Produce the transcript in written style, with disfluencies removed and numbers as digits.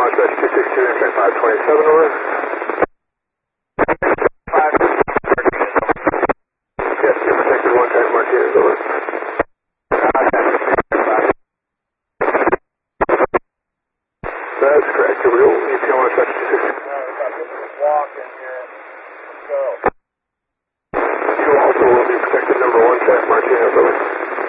launch batch 262, intersect 527, over. Yes, you're protected 1 times Martinez, over. That's correct. You're real. ETA launch batch 262. Walk in here. So.